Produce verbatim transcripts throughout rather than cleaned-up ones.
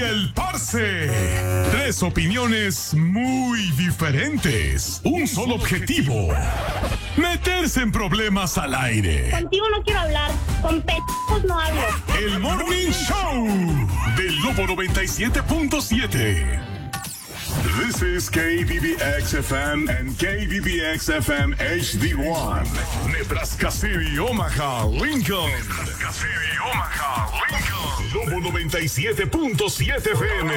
el Parce. Tres opiniones muy diferentes. Un solo objetivo: meterse en problemas al aire. Contigo no quiero hablar, con p***os no hablo. El Morning Show del Lobo noventa y siete punto siete. This is K B B X F M and K B B X F M H D one. Nebraska City, Omaha, Lincoln. Nebraska City, Omaha, Lincoln. Lobo noventa y siete punto siete F M.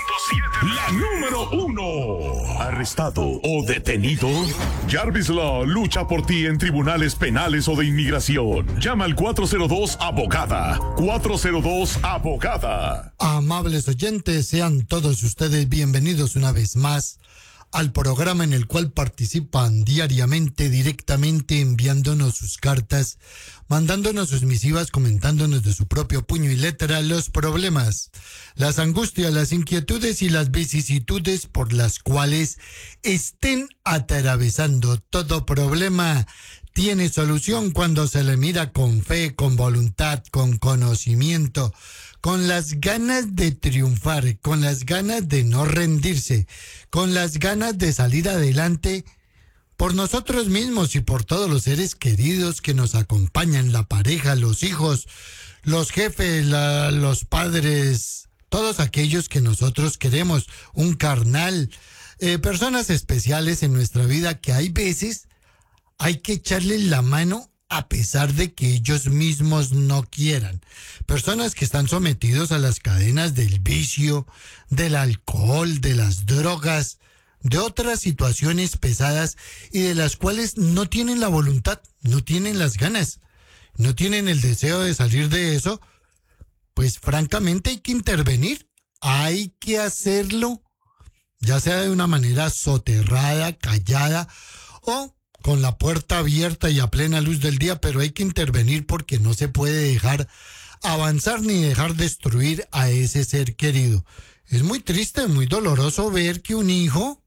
La número uno. Arrestado o detenido. Jarvis Law lucha por ti en tribunales penales o de inmigración. Llama al cuatro cero dos abogada. cuatro cero dos abogada. Amables oyentes, sean todos ustedes bienvenidos una vez más al programa en el cual participan diariamente, directamente, enviándonos sus cartas, mandándonos sus misivas, comentándonos de su propio puño y letra los problemas, las angustias, las inquietudes y las vicisitudes por las cuales estén atravesando. Todo problema tiene solución cuando se le mira con fe, con voluntad, con conocimiento, con las ganas de triunfar, con las ganas de no rendirse, con las ganas de salir adelante por nosotros mismos y por todos los seres queridos que nos acompañan, la pareja, los hijos, los jefes, la, los padres, todos aquellos que nosotros queremos, un carnal, eh, personas especiales en nuestra vida que hay veces hay que echarle la mano a pesar de que ellos mismos no quieran. Personas que están sometidos a las cadenas del vicio, del alcohol, de las drogas, de otras situaciones pesadas y de las cuales no tienen la voluntad, no tienen las ganas, no tienen el deseo de salir de eso. Pues francamente hay que intervenir, hay que hacerlo, ya sea de una manera soterrada, callada o con la puerta abierta y a plena luz del día, pero hay que intervenir porque no se puede dejar avanzar ni dejar destruir a ese ser querido. Es muy triste, muy doloroso ver que un hijo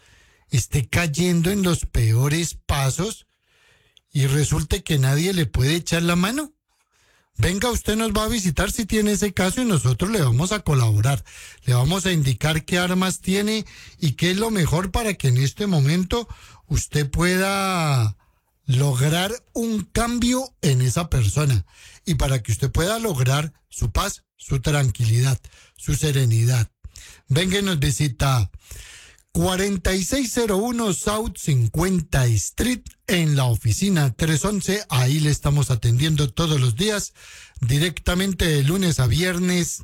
esté cayendo en los peores pasos y resulte que nadie le puede echar la mano. Venga, usted nos va a visitar si tiene ese caso y nosotros le vamos a colaborar. Le vamos a indicar qué armas tiene y qué es lo mejor para que en este momento usted pueda lograr un cambio en esa persona y para que usted pueda lograr su paz, su tranquilidad, su serenidad. Venga y nos visita cuarenta y seis cero uno South cincuenta Street en la oficina trescientos once. Ahí le estamos atendiendo todos los días, directamente de lunes a viernes,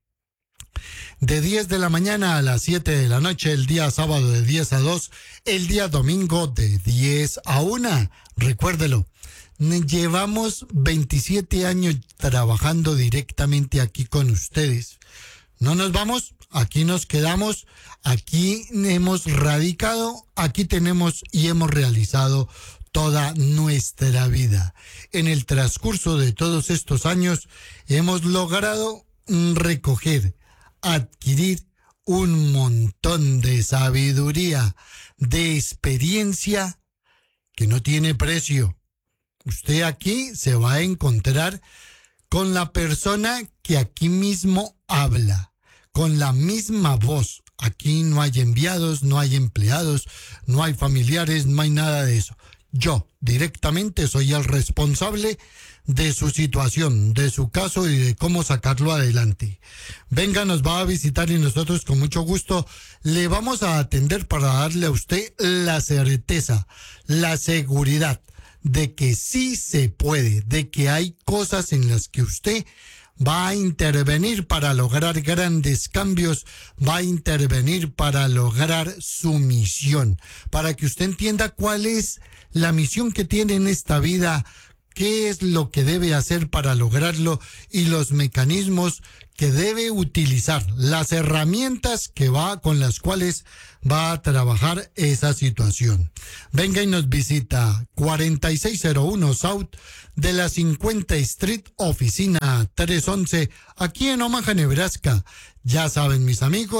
de diez de la mañana a las siete de la noche, el día sábado de diez a dos, el día domingo de diez a una. Recuérdelo, llevamos veintisiete años trabajando directamente aquí con ustedes. No nos vamos, aquí nos quedamos, aquí hemos radicado, aquí tenemos y hemos realizado toda nuestra vida. En el transcurso de todos estos años hemos logrado recoger, adquirir un montón de sabiduría, de experiencia que no tiene precio. Usted aquí se va a encontrar con la persona que aquí mismo habla, con la misma voz. Aquí no hay enviados, no hay empleados, no hay familiares, no hay nada de eso. Yo directamente soy el responsable de su situación, de su caso y de cómo sacarlo adelante. Venga, nos va a visitar y nosotros con mucho gusto le vamos a atender para darle a usted la certeza, la seguridad de que sí se puede, de que hay cosas en las que usted va a intervenir para lograr grandes cambios, va a intervenir para lograr su misión, para que usted entienda cuál es la misión que tiene en esta vida, qué es lo que debe hacer para lograrlo y los mecanismos que debe utilizar, las herramientas que va con las cuales va a trabajar esa situación. Venga y nos visita cuarenta y seis cero uno South de la cincuenta Street, oficina trescientos once, aquí en Omaha, Nebraska. Ya saben, mis amigos,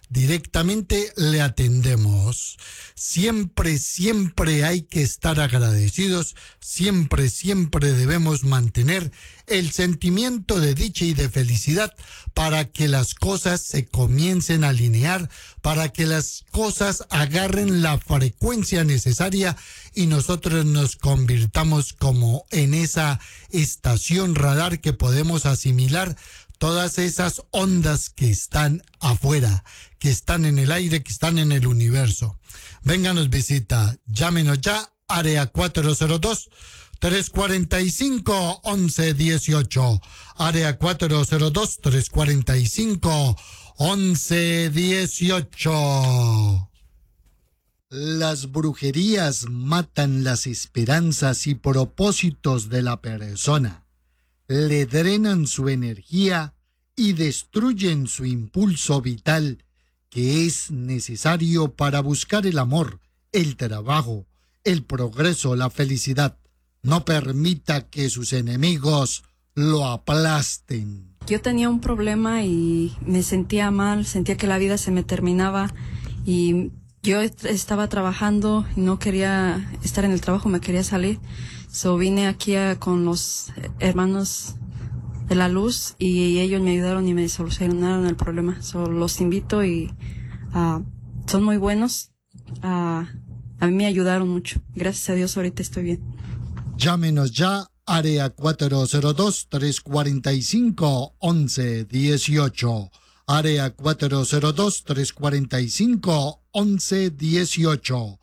directamente le atendemos. Siempre, siempre hay que estar agradecidos, siempre, siempre debemos mantener el sentimiento de dicha y de felicidad para que las cosas se comiencen a alinear, para que las cosas agarren la frecuencia necesaria y nosotros nos convirtamos como en esa estación radar que podemos asimilar todas esas ondas que están afuera, que están en el aire, que están en el universo. Vénganos visita, llámenos ya, área cuatro cero dos, tres cuatro cinco, once dieciocho, área cuatro cero dos, tres cuatro cinco, once dieciocho. Las brujerías matan las esperanzas y propósitos de la persona, le drenan su energía y destruyen su impulso vital que es necesario para buscar el amor, el trabajo, el progreso, la felicidad. No permita que sus enemigos lo aplasten. Yo tenía un problema y me sentía mal, sentía que la vida se me terminaba y yo estaba trabajando y no quería estar en el trabajo, me quería salir. So vine aquí a, con los hermanos de la luz y ellos me ayudaron y me solucionaron el problema. So los invito y uh, son muy buenos. Uh, a mí me ayudaron mucho. Gracias a Dios ahorita estoy bien. Llámenos ya, área cuatro cero dos, tres cuatro cinco, once dieciocho. Área cuatro cero dos, tres cuatro cinco, once dieciocho.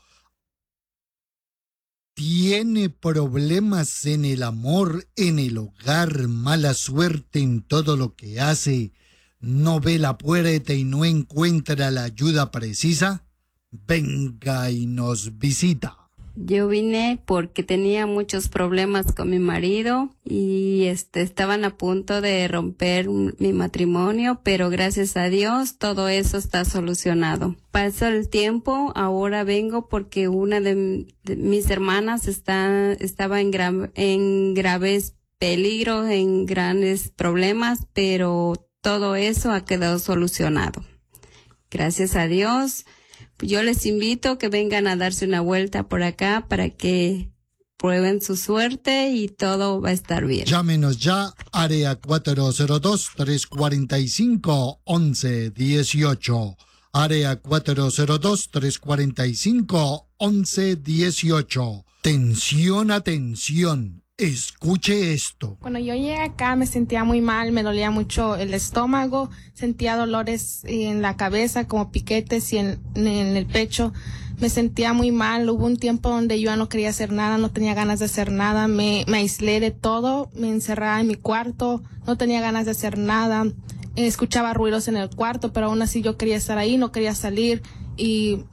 ¿Tiene problemas en el amor, en el hogar, mala suerte en todo lo que hace? ¿No ve la puerta y no encuentra la ayuda precisa? Venga y nos visita. Yo vine porque tenía muchos problemas con mi marido y este estaban a punto de romper mi matrimonio, pero gracias a Dios todo eso está solucionado. Pasa el tiempo, ahora vengo porque una de, de mis hermanas está estaba en, gra, en graves peligros, en grandes problemas, pero todo eso ha quedado solucionado. Gracias a Dios. Yo les invito a que vengan a darse una vuelta por acá para que prueben su suerte y todo va a estar bien. Llámenos ya, área cuatro cero dos, tres cuatro cinco, once dieciocho. Área cuatro cero dos, tres cuatro cinco, once dieciocho. Tensión, atención. Escuche esto. Cuando yo llegué acá me sentía muy mal, me dolía mucho el estómago, sentía dolores en la cabeza como piquetes y en, en el pecho. Me sentía muy mal, hubo un tiempo donde yo ya no quería hacer nada, no tenía ganas de hacer nada, me, me aislé de todo, me encerraba en mi cuarto, no tenía ganas de hacer nada, escuchaba ruidos en el cuarto, pero aún así yo quería estar ahí, no quería salir y,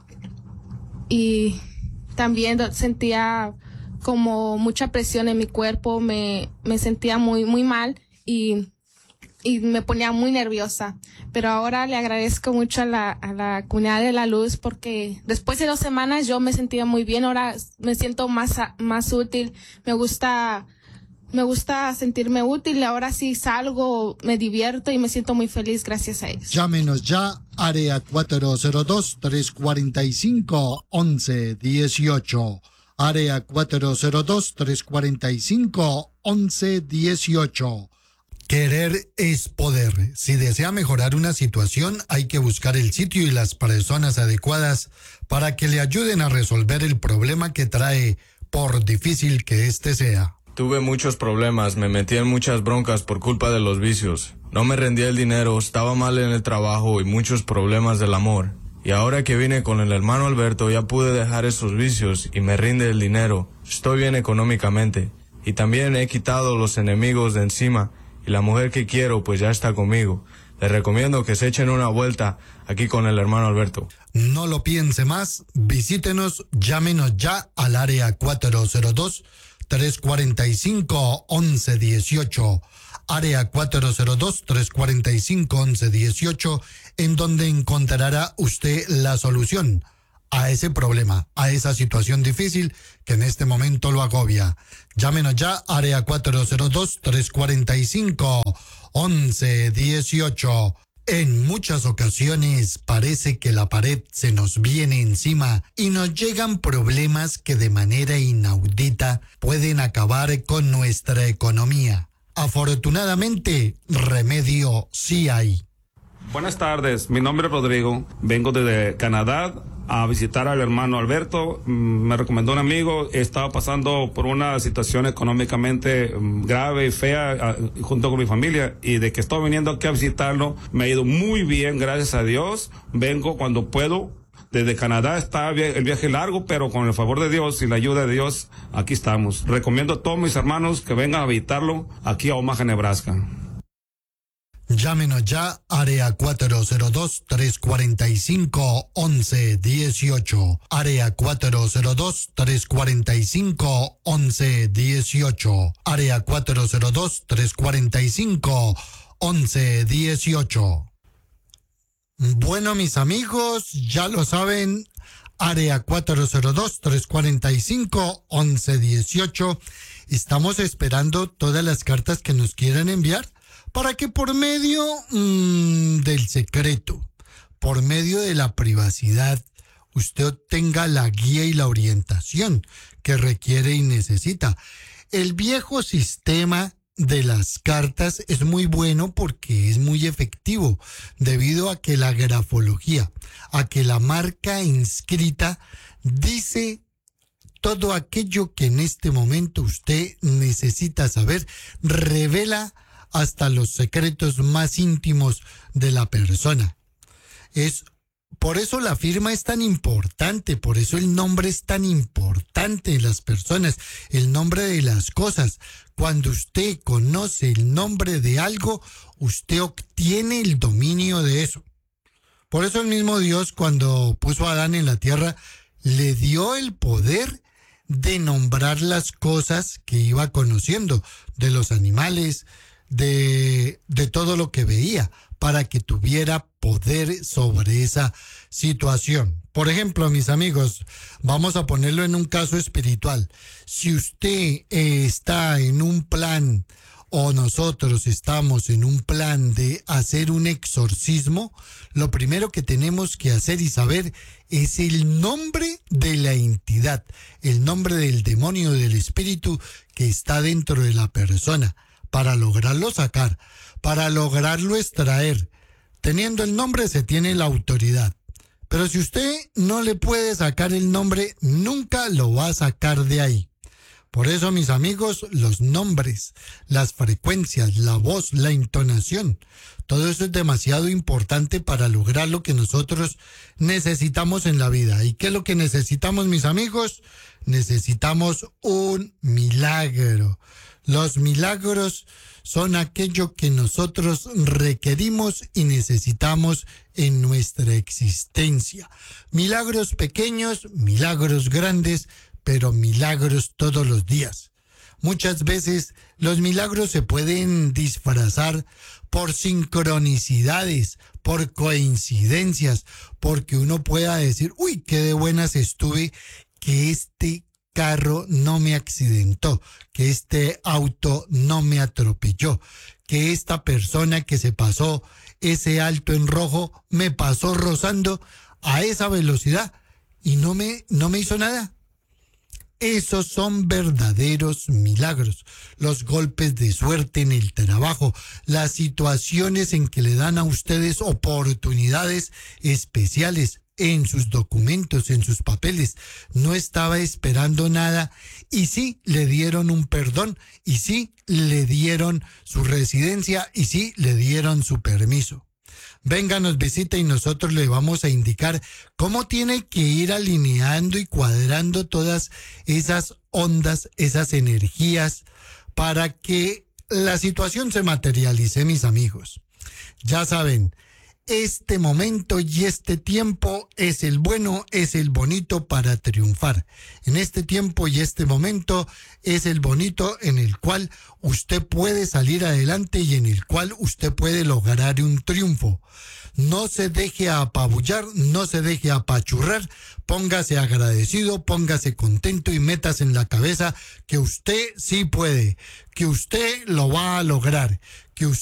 y también sentía como mucha presión en mi cuerpo, me, me sentía muy, muy mal y, y me ponía muy nerviosa. Pero ahora le agradezco mucho a la, a la comunidad de la luz porque después de dos semanas yo me sentía muy bien, ahora me siento más, más útil, me gusta, me gusta sentirme útil, ahora sí salgo, me divierto y me siento muy feliz gracias a ellos. Llámenos ya, área cuatro cero dos, tres cuatro cinco, once dieciocho. Área cuatro cero dos, tres cuatro cinco, once dieciocho. Querer es poder. Si desea mejorar una situación, hay que buscar el sitio y las personas adecuadas para que le ayuden a resolver el problema que trae, por difícil que éste sea. Tuve muchos problemas, me metí en muchas broncas por culpa de los vicios. No me rendía el dinero, estaba mal en el trabajo y muchos problemas del amor. Y ahora que vine con el hermano Alberto ya pude dejar esos vicios y me rinde el dinero. Estoy bien económicamente. Y también he quitado los enemigos de encima y la mujer que quiero pues ya está conmigo. Les recomiendo que se echen una vuelta aquí con el hermano Alberto. No lo piense más, visítenos, llámenos ya al área cuatro cero dos, tres cuatro cinco, once dieciocho. Área cuatro cero dos, tres cuatro cinco, once dieciocho, en donde encontrará usted la solución a ese problema, a esa situación difícil que en este momento lo agobia. Llámenos ya, área cuatro cero dos, tres cuatro cinco, once dieciocho. En muchas ocasiones parece que la pared se nos viene encima y nos llegan problemas que de manera inaudita pueden acabar con nuestra economía. Afortunadamente, remedio sí hay. Buenas tardes, mi nombre es Rodrigo, vengo desde Canadá a visitar al hermano Alberto. Me recomendó un amigo, estaba pasando por una situación económicamente grave y fea junto con mi familia, y de que estoy viniendo aquí a visitarlo me ha ido muy bien, gracias a Dios. Vengo cuando puedo. Desde Canadá está el viaje largo, pero con el favor de Dios y la ayuda de Dios, aquí estamos. Recomiendo a todos mis hermanos que vengan a visitarlo aquí a Omaha, Nebraska. Llámenos ya, área cuatro cero dos, tres cuatro cinco, once dieciocho. Área cuatro cero dos, tres cuatro cinco, once dieciocho. Área cuatro cero dos, tres cuatro cinco, once dieciocho. Bueno, mis amigos, ya lo saben, área cuatro cero dos, tres cuatro cinco, once dieciocho. Estamos esperando todas las cartas que nos quieran enviar para que por medio mmm, del secreto, por medio de la privacidad, usted obtenga la guía y la orientación que requiere y necesita. El viejo sistema de las cartas es muy bueno porque es muy efectivo, debido a que la grafología, a que la marca inscrita dice todo aquello que en este momento usted necesita saber, revela hasta los secretos más íntimos de la persona. Es por eso la firma es tan importante, por eso el nombre es tan importante en las personas, el nombre de las cosas. Cuando usted conoce el nombre de algo, usted obtiene el dominio de eso. Por eso el mismo Dios, cuando puso a Adán en la tierra, le dio el poder de nombrar las cosas que iba conociendo, de los animales, de, de todo lo que veía, para que tuviera poder sobre esa situación. Por ejemplo, mis amigos, vamos a ponerlo en un caso espiritual. Si usted eh, está en un plan, o nosotros estamos en un plan de hacer un exorcismo, lo primero que tenemos que hacer y saber es el nombre de la entidad, el nombre del demonio, del espíritu que está dentro de la persona, para lograrlo sacar, para lograrlo extraer. Teniendo el nombre se tiene la autoridad. Pero si usted no le puede sacar el nombre, nunca lo va a sacar de ahí. Por eso, mis amigos, los nombres, las frecuencias, la voz, la entonación, todo eso es demasiado importante para lograr lo que nosotros necesitamos en la vida. ¿Y qué es lo que necesitamos, mis amigos? Necesitamos un milagro. Los milagros son aquello que nosotros requerimos y necesitamos en nuestra existencia. Milagros pequeños, milagros grandes, pero milagros todos los días. Muchas veces los milagros se pueden disfrazar por sincronicidades, por coincidencias, porque uno pueda decir, uy, qué de buenas estuve que este carro no me accidentó, que este auto no me atropelló, que esta persona que se pasó ese alto en rojo me pasó rozando a esa velocidad y no me, no me hizo nada. Esos son verdaderos milagros. Los golpes de suerte en el trabajo, las situaciones en que le dan a ustedes oportunidades especiales en sus documentos, en sus papeles. No estaba esperando nada y sí le dieron un perdón, y sí le dieron su residencia, y sí le dieron su permiso. Venga, nos visita y nosotros le vamos a indicar cómo tiene que ir alineando y cuadrando todas esas ondas, esas energías, para que la situación se materialice, mis amigos. Ya saben, este momento y este tiempo es el bueno, es el bonito para triunfar. En este tiempo y este momento es el bonito en el cual usted puede salir adelante y en el cual usted puede lograr un triunfo. No se deje apabullar, no se deje apachurrar, póngase agradecido, póngase contento y métase en la cabeza que usted sí puede, que usted lo va a lograr, que usted